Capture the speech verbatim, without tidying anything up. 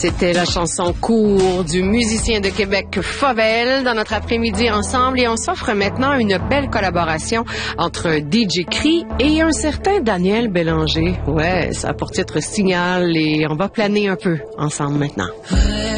C'était la chanson Court du musicien de Québec Fauvel dans notre après-midi ensemble et on s'offre maintenant une belle collaboration entre D J Cree et un certain Daniel Bélanger. Ouais, ça a pour titre Signal et on va planer un peu ensemble maintenant.